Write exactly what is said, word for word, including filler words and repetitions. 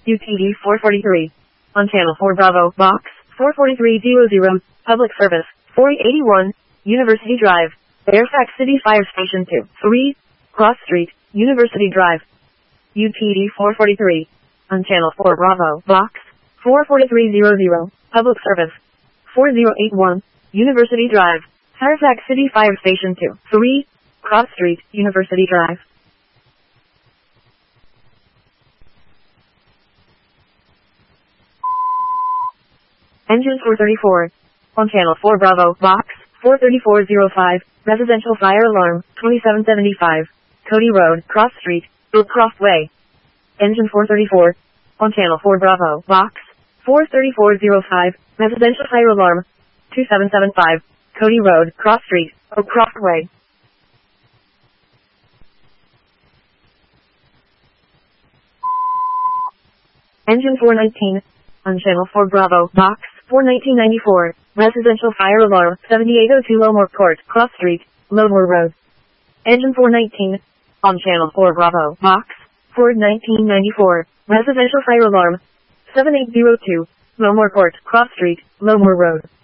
U T D four forty-three. On Channel four Bravo, Box four forty-three zero zero, Public Service, four eighty-one, University Drive, Fairfax City Fire Station two, three, Cross Street, University Drive. U T D four forty-three. On Channel four Bravo, Box four forty-three zero zero, Public Service, four zero eight one, University Drive, Fairfax City Fire Station two, three, Cross Street, University Drive. Engine four thirty-four. On Channel four Bravo, Box four thirty-four zero five, Residential Fire Alarm, twenty-seven seventy-five, Cody Road, Cross Street, Brookcroft Way. Engine four thirty-four. On Channel four Bravo, Box four thirty-four zero five, Residential Fire Alarm, twenty-seven seventy-five, Cody Road, Cross Street, Brookcroft Way. Engine four nineteen. On Channel four Bravo, Box four nineteen ninety-four, Residential Fire Alarm, seventy-eight oh two Lowmore Court, Cross Street, Lowmore Road. Engine four nineteen. On Channel four Bravo, Box four nineteen ninety-four, Residential Fire Alarm, seventy-eight oh two, Lowmore Court, Cross Street, Lowmore Road.